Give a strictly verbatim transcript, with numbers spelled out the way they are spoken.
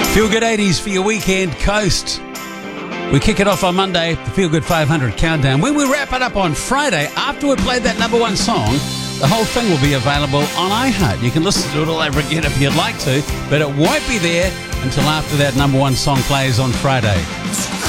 Feel Good eighties for your weekend coast. We kick it off on Monday, the Feel Good five hundred countdown. When we wrap it up on Friday, after we played that number one song, the whole thing will be available on iHeart. You can listen to it all over again if you'd like to, but it won't be there until after that number one song plays on Friday.